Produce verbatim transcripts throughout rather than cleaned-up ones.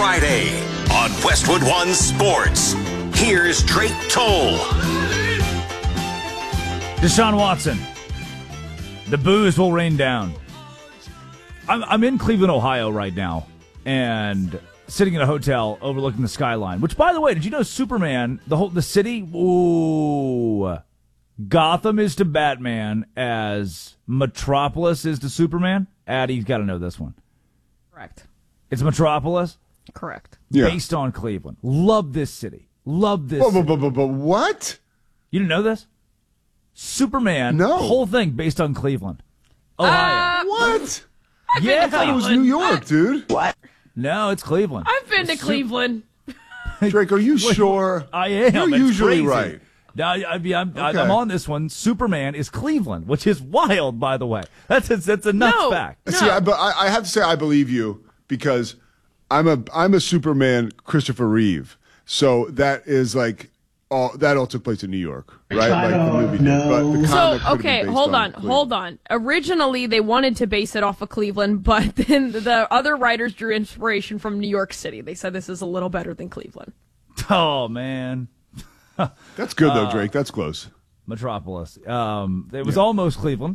Friday on Westwood One Sports. Here's Drake Toll. Deshaun Watson. The booze will rain down. I'm, I'm in Cleveland, Ohio right now, and sitting in a hotel overlooking the skyline. Which, by the way, did you know Superman, the whole the city? Ooh, Gotham is to Batman as Metropolis is to Superman. Addie's got to know this one. Correct. It's Metropolis. Correct. Yeah. Based on Cleveland. Love this city. Love this. But, city. but, but, but what? You didn't know this? Superman. No. The whole thing based on Cleveland, Ohio. Uh, What? yeah. I thought it was New York, dude. What? No, it's Cleveland. I've been to Cleveland. Drake, are you sure? I am. You're It's usually crazy. right. No, I, I, I'm, Okay. I'm on this one. Superman is Cleveland, which is wild, by the way. That's a, that's a nuts No. fact. No. See, I, but I, I have to say I believe you because I'm a I'm a Superman Christopher Reeve. So that is like all that all took place in New York, right? Like the movie did. But the So, comic could have okay, been based hold on, Cleveland. hold on. Originally, they wanted to base it off of Cleveland, but then the other writers drew inspiration from New York City. They said this is a little better than Cleveland. Oh man, That's good Uh, though, Drake. That's close. Metropolis. Um, it was almost Cleveland.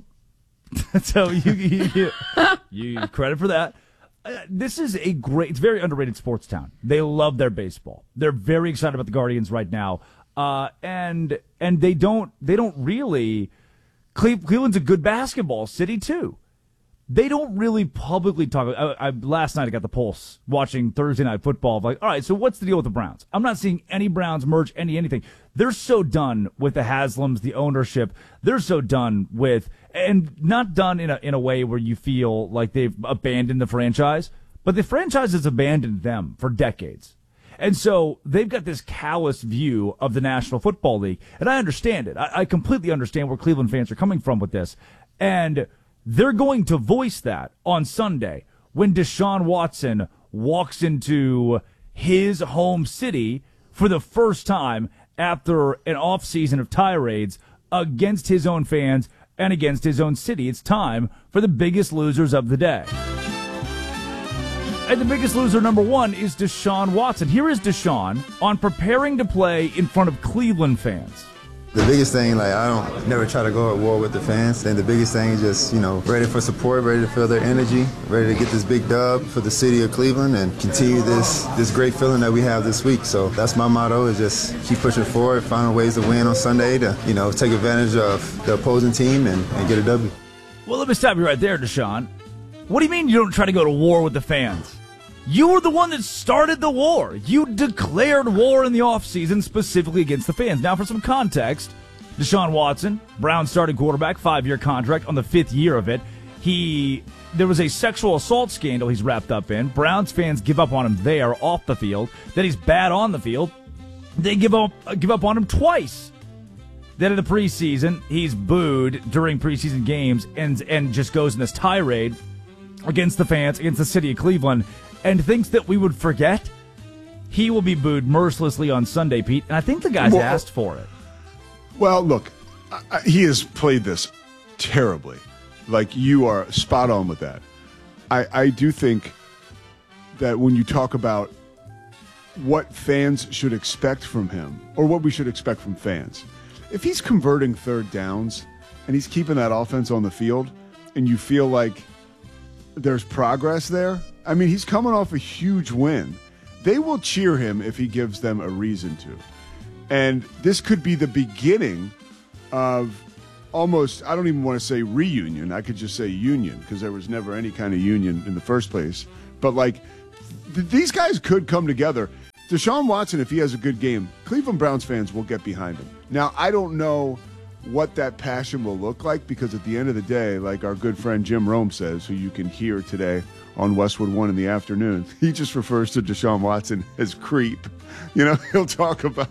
So you you, you, you credit for that. Uh, this is a great, it's a very underrated sports town. They love their baseball. They're very excited about the Guardians right now. Uh, and, and they don't, they don't really, Cle- Cleveland's a good basketball city too. They don't really publicly talk. I, I, last night I got the pulse watching Thursday Night Football. Like, all right, so what's the deal with the Browns? I'm not seeing any Browns merch, any anything. They're so done with the Haslams, the ownership. They're so done with, and not done in a in a way where you feel like they've abandoned the franchise, but the franchise has abandoned them for decades. And so they've got this callous view of the National Football League, and I understand it. I, I completely understand where Cleveland fans are coming from with this, and they're going to voice that on Sunday when Deshaun Watson walks into his home city for the first time after an offseason of tirades against his own fans and against his own city. It's time for the biggest losers of the day. And the biggest loser, number one, is Deshaun Watson. Here is Deshaun on preparing to play in front of Cleveland fans. The biggest thing, like, I don't never try to go at war with the fans. And the biggest thing is just, you know, ready for support, ready to feel their energy, ready to get this big dub for the city of Cleveland and continue this this great feeling that we have this week. So that's my motto, is just keep pushing forward, finding ways to win on Sunday to, you know, take advantage of the opposing team and, and get a W. Well, let me stop you right there, Deshaun. What do you mean you don't try to go to war with the fans? You were the one that started the war. You declared war in the offseason specifically against the fans. Now, for some context, Deshaun Watson, Brown starting quarterback, five-year contract on the fifth year of it. He, there was a sexual assault scandal he's wrapped up in. Browns fans give up on him there off the field. Then he's bad on the field. They give up, give up on him twice. Then in the preseason, he's booed during preseason games and, and just goes in this tirade against the fans, against the city of Cleveland, and thinks that we would forget. He will be booed mercilessly on Sunday, Pete, and I think the guys Well, asked for it. Well, look, I, I- he has played this terribly. Like, you are spot on with that. I, I do think that when you talk about what fans should expect from him, or what we should expect from fans, if he's converting third downs and he's keeping that offense on the field, and you feel like there's progress there, I mean, he's coming off a huge win. They will cheer him if he gives them a reason to. And this could be the beginning of almost, I don't even want to say reunion. I could just say union, because there was never any kind of union in the first place. But, like, th- these guys could come together. Deshaun Watson, if he has a good game, Cleveland Browns fans will get behind him. Now, I don't know what that passion will look like, because at the end of the day, like our good friend Jim Rome says, who you can hear today on Westwood One in the afternoon, he just refers to Deshaun Watson as creep. You know, he'll talk about,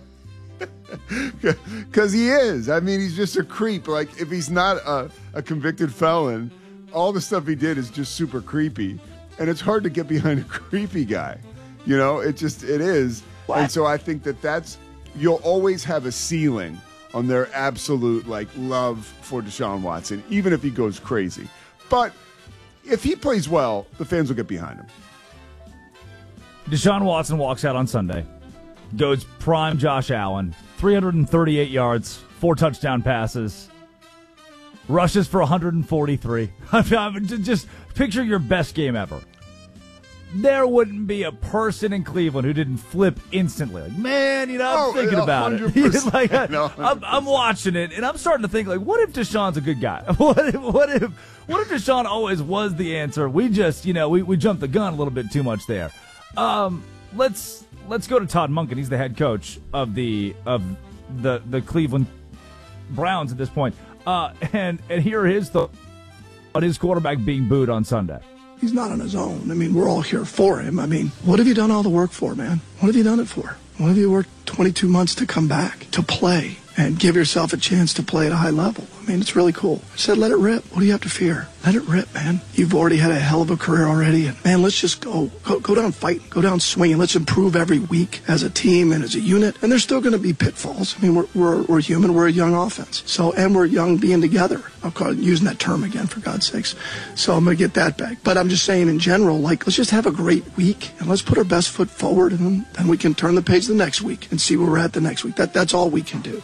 because he is. I mean, he's just a creep. Like, if he's not a, a convicted felon, all the stuff he did is just super creepy. And it's hard to get behind a creepy guy. You know, it just, it is. What? And so I think that that's, you'll always have a ceiling on their absolute, like, love for Deshaun Watson, even if he goes crazy. But if he plays well, the fans will get behind him. Deshaun Watson walks out on Sunday, goes prime Josh Allen, three hundred thirty-eight yards, four touchdown passes, rushes for one hundred forty-three. Just picture your best game ever. There wouldn't be a person in Cleveland who didn't flip instantly. Like, man, you know, I'm Oh, thinking about one hundred percent. it. like, I, No, I'm, I'm watching it, and I'm starting to think, like, what if Deshaun's a good guy? What if, what if, what if Deshaun always was the answer? We just, you know, we, we jumped the gun a little bit too much there. Um, let's let's go to Todd Monken. He's the head coach of the of the the Cleveland Browns at this point. Uh, and and here are his thoughts on his quarterback being booed on Sunday. He's not on his own. I mean, we're all here for him. I mean, what have you done all the work for, man? What have you done it for? What have you worked twenty-two months to come back, to play, and give yourself a chance to play at a high level? I mean, it's really cool. I said, let it rip. What do you have to fear? Let it rip, man. You've already had a hell of a career already. And, man, let's just go. Go, go down fighting. Go down swinging. Let's improve every week as a team and as a unit. And there's still going to be pitfalls. I mean, we're, we're, we're human. We're a young offense. So, and we're young being together. I'm call it, using that term again, for God's sakes. So I'm going to get that back. But I'm just saying in general, like, let's just have a great week and let's put our best foot forward, and then, then we can turn the page the next week and see where we're at the next week. That That's all we can do.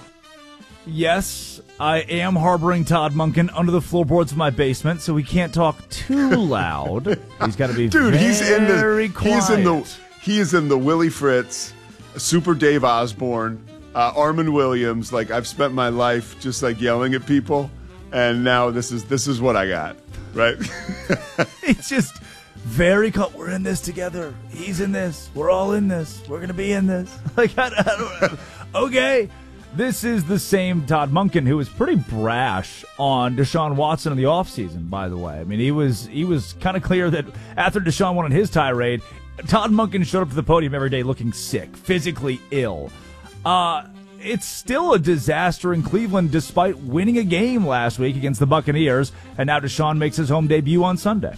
Yes, I am harboring Todd Monken under the floorboards of my basement, so we can't talk too loud. He's got to be Dude, very he's in the quiet. he's in the he is in the Willie Fritz, Super Dave Osborne, uh, Armand Williams. Like, I've spent my life just like yelling at people, and now this is this is what I got, right? It's just very cut. We're in this together. He's in this. We're all in this. We're gonna be in this. Like, I, I don't. Okay. This is the same Todd Monken who was pretty brash on Deshaun Watson in the offseason, by the way. I mean, he was he was kind of clear that after Deshaun went on his tirade, Todd Monken showed up to the podium every day looking sick, physically ill. Uh, it's still a disaster in Cleveland despite winning a game last week against the Buccaneers, and now Deshaun makes his home debut on Sunday.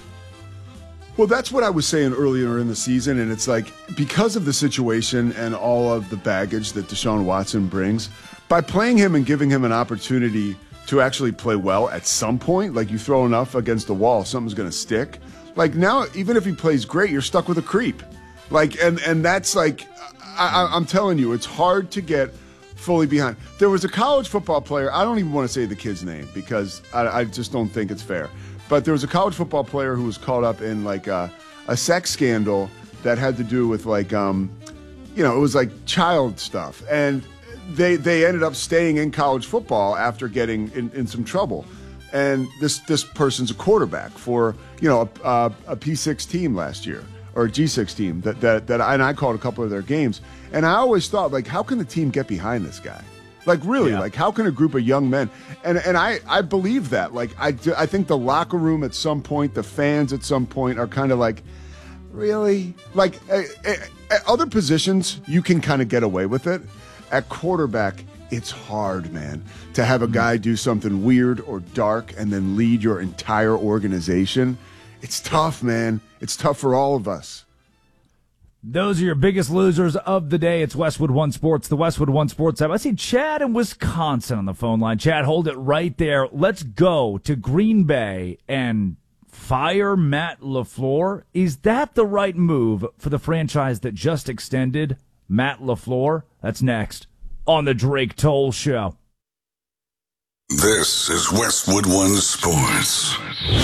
Well, that's what I was saying earlier in the season, and it's like, because of the situation and all of the baggage that Deshaun Watson brings, by playing him and giving him an opportunity to actually play well at some point, like, you throw enough against the wall, something's going to stick. Like, now, even if he plays great, you're stuck with a creep. Like, and, and that's like, I, I'm telling you, it's hard to get fully behind. There was a college football player, I don't even want to say the kid's name because I, I just don't think it's fair. But there was a college football player who was caught up in like a, a sex scandal that had to do with like, um, you know, it was like child stuff. And they they ended up staying in college football after getting in, in some trouble. And this this person's a quarterback for, you know, a, a, a P six team last year, or a G six team that, that, that I, and I called a couple of their games. And I always thought, like, how can the team get behind this guy? Like, really, yeah. Like, how can a group of young men, and and I, I believe that, like, I, I think the locker room at some point, the fans at some point are kind of like, really? Like, at, at other positions, you can kind of get away with it. At quarterback, it's hard, man, to have a guy do something weird or dark and then lead your entire organization. It's tough, man. It's tough for all of us. Those are your biggest losers of the day. It's Westwood One Sports, the Westwood One Sports app. I see Chad in Wisconsin on the phone line. Chad, hold it right there. Let's go to Green Bay and fire Matt LaFleur. Is that the right move for the franchise that just extended Matt LaFleur? That's next on the Drake Toll Show. This is Westwood One Sports.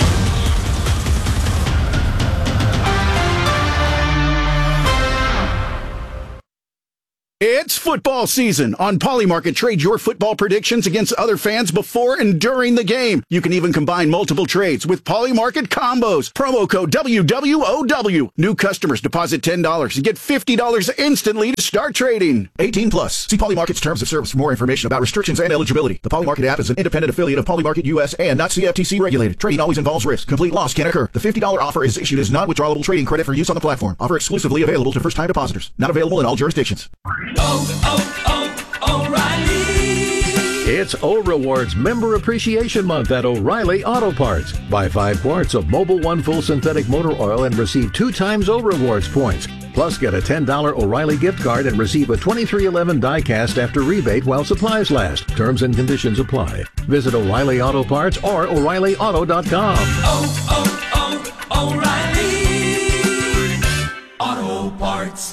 It's football season. On Polymarket, trade your football predictions against other fans before and during the game. You can even combine multiple trades with Polymarket combos. Promo code W W O W. New customers deposit ten dollars and get fifty dollars instantly to start trading. eighteen plus. See Polymarket's terms of service for more information about restrictions and eligibility. The Polymarket app is an independent affiliate of Polymarket U S and not C F T C regulated. Trading always involves risk. Complete loss can occur. The fifty dollars offer is issued as non-withdrawable trading credit for use on the platform. Offer exclusively available to first-time depositors. Not available in all jurisdictions. Oh, oh, oh, O'Reilly! It's O Rewards Member Appreciation Month at O'Reilly Auto Parts. Buy five quarts of Mobil One Full Synthetic Motor Oil and receive two times O Rewards points. Plus, get a ten dollars O'Reilly gift card and receive a twenty-three eleven die-cast after rebate while supplies last. Terms and conditions apply. Visit O'Reilly Auto Parts or O'Reilly Auto dot com. Oh, oh, oh, O'Reilly Auto Parts. Parts.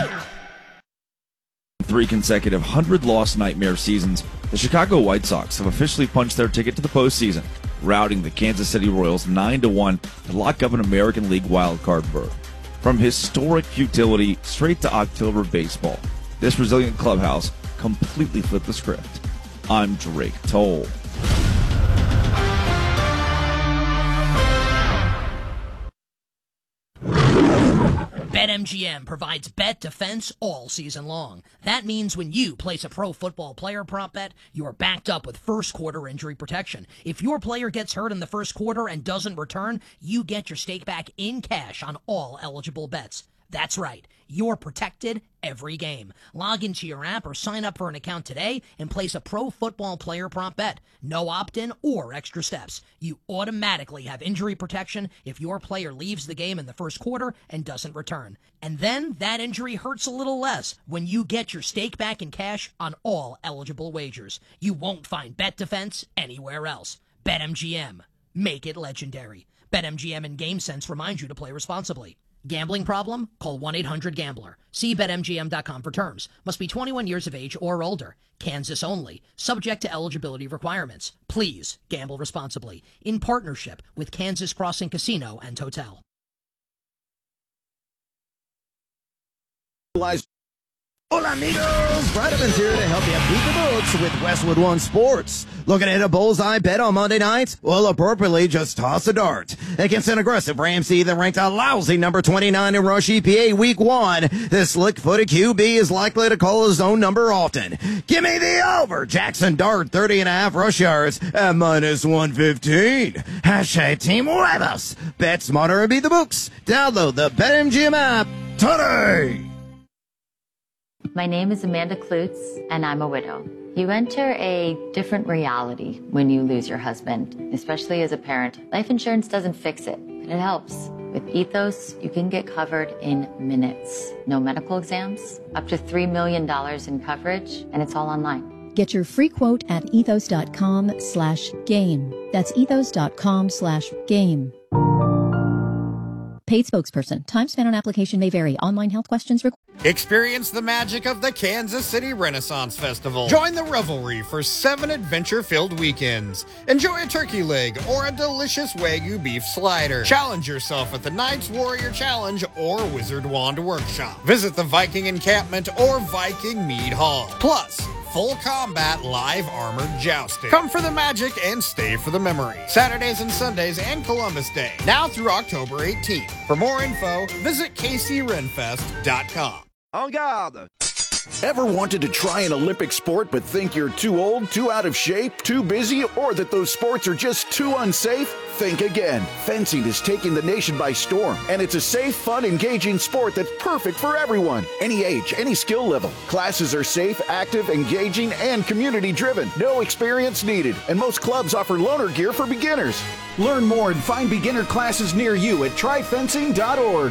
Three consecutive hundred-loss nightmare seasons, the Chicago White Sox have officially punched their ticket to the postseason, routing the Kansas City Royals nine to one to lock up an American League wildcard berth. From historic futility straight to October baseball, this resilient clubhouse completely flipped the script. I'm Drake Toll. BetMGM provides bet defense all season long. That means when you place a pro football player prop bet, you're backed up with first quarter injury protection. If your player gets hurt in the first quarter and doesn't return, you get your stake back in cash on all eligible bets. That's right. You're protected every game. Log into your app or sign up for an account today and place a pro football player prop bet. No opt-in or extra steps. You automatically have injury protection if your player leaves the game in the first quarter and doesn't return. And then that injury hurts a little less when you get your stake back in cash on all eligible wagers. You won't find bet defense anywhere else. BetMGM. Make it legendary. BetMGM and GameSense remind you to play responsibly. Gambling problem? Call one eight hundred gambler. See Bet M G M dot com for terms. Must be twenty-one years of age or older. Kansas only. Subject to eligibility requirements. Please gamble responsibly. In partnership with Kansas Crossing Casino and Hotel. Hola amigos, Brad Evans here to help you beat the books with Westwood One Sports. Looking to hit a bullseye bet on Monday nights? Well, appropriately, just toss a dart. Against an aggressive Ramsey that ranked a lousy number twenty-nine in rush E P A week one, this slick-footed Q B is likely to call his own number often. Give me the over. Jackson Dart, thirty and a half rush yards at minus one fifteen. Hashtag Team Huevos. Bet smarter and beat the books. Download the BetMGM app today. My name is Amanda Klutz, and I'm a widow. You enter a different reality when you lose your husband, especially as a parent. Life insurance doesn't fix it, but it helps. With Ethos, you can get covered in minutes. No medical exams, up to three million dollars in coverage, and it's all online. Get your free quote at ethos.com slash game. That's ethos.com slash game. Paid spokesperson. Time spent on application may vary. Online health questions required. Experience the magic of the Kansas City Renaissance Festival. Join the revelry for seven adventure-filled weekends. Enjoy a turkey leg or a delicious Wagyu beef slider. Challenge yourself at the Knights Warrior Challenge or Wizard Wand Workshop. Visit the Viking Encampment or Viking Mead Hall. Plus, full combat live armored jousting. Come for the magic and stay for the memory. Saturdays and Sundays and Columbus Day. Now through October eighteenth. For more info, visit k c renfest dot com. En garde! Ever wanted to try an Olympic sport but think you're too old, too out of shape, too busy, or that those sports are just too unsafe? Think again. Fencing is taking the nation by storm, and it's a safe, fun, engaging sport that's perfect for everyone. Any age, any skill level. Classes are safe, active, engaging, and community-driven. No experience needed, and most clubs offer loaner gear for beginners. Learn more and find beginner classes near you at try fencing dot org.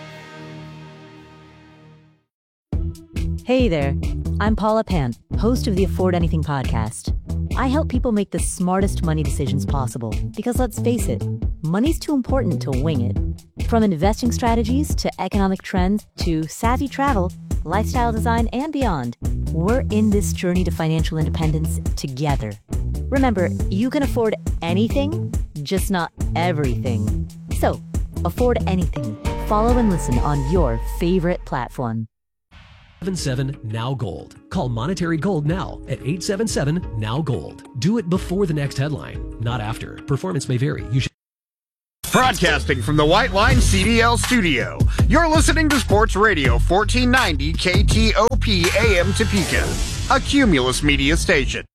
Hey there, I'm Paula Pant, host of the Afford Anything podcast. I help people make the smartest money decisions possible because let's face it, money's too important to wing it. From investing strategies to economic trends to savvy travel, lifestyle design, and beyond, we're in this journey to financial independence together. Remember, you can afford anything, just not everything. So, afford anything. Follow and listen on your favorite platform. eight seven seven now gold. Call Monetary Gold now at eight seven seven now gold. Do it before the next headline, not after. Performance may vary. You should Broadcasting from the White Line C D L studio, you're listening to Sports Radio fourteen ninety K T O P A M Topeka, a Cumulus media station.